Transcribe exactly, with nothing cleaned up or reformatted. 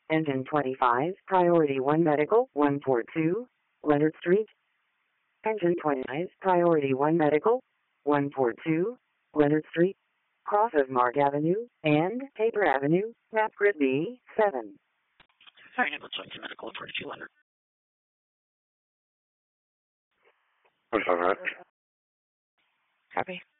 Engine twenty-five, Priority one Medical, one forty-two, Leonard Street. Engine twenty-five, Priority one Medical, one forty-two, Leonard Street, cross of Mark Avenue and Paper Avenue, map grid B seven. Sorry, Engine twenty-two Medical, one forty-two, Leonard. What's all right? Copy.